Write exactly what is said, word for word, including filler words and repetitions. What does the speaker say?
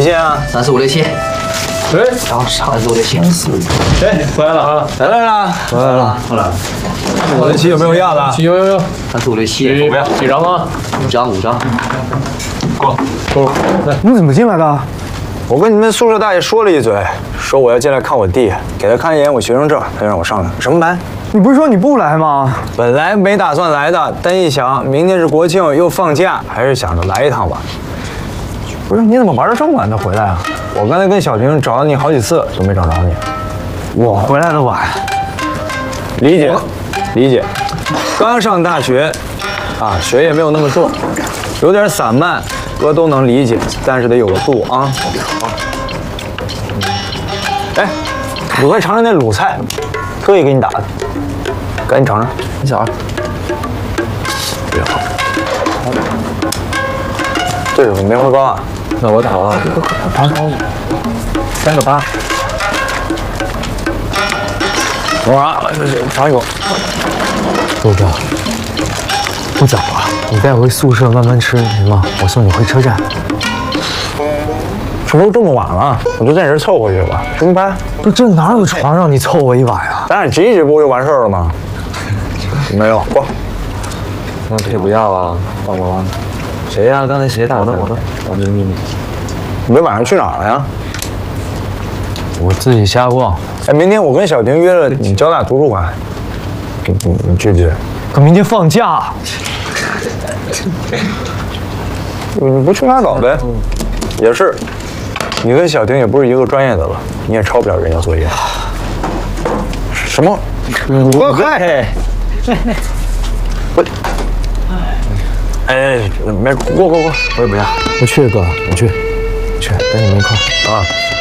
几斤啊？ 三四五六七。 哎， 然后三四五六七。 哎，回来了啊！ 来来了， 回来了， 过来了。 五六七有没有要的？ 有有有， 三四五六七。 几几张啊？ 五张五张。 过过。 你怎么进来的？我跟你们宿舍大爷说了一嘴，说我要进来看我弟，给他看一眼我学生证，他就让我上来。什么班？ 你不是说你不来吗？ 本来没打算来的，但一想明天是国庆又放假，还是想着来一趟吧。不是，你怎么玩到这么晚才回来啊？我刚才跟小婷找了你好几次，都没找着你。 我回来的晚， 理解，理解。刚上大学，啊，学业没有那么重，有点散漫，哥都能理解，但是得有个度啊。哎，你快尝尝那卤菜，特意给你打的，赶紧尝尝。 你小子， 不要。这是梅花糕啊。 那我打了，尝尝，三个八。 我啊，尝一口。 豆哥，不早了，你带回宿舍慢慢吃行吗？我送你回车站。 这都这么晚了，我就在你这凑合去吧。什么班？ 不，这哪有床让你凑合一晚呀？ 咱俩挤一挤不就完事儿了吗？没有，过。 那可以不要啊，帮我帮。谁呀？刚才谁打的？我的，我的秘密。 你们晚上去哪儿了呀？ 我自己瞎逛。 哎，明天我跟小婷约了你交大图书馆，你你你去不去？ 可明天放假。 你不去拉倒呗。也是，你跟小婷也不是一个专业的了，你也抄不了人家作业。什么？我快！我。哎，没过过过，我也不要。 我去哥，我去，去跟你们一块啊。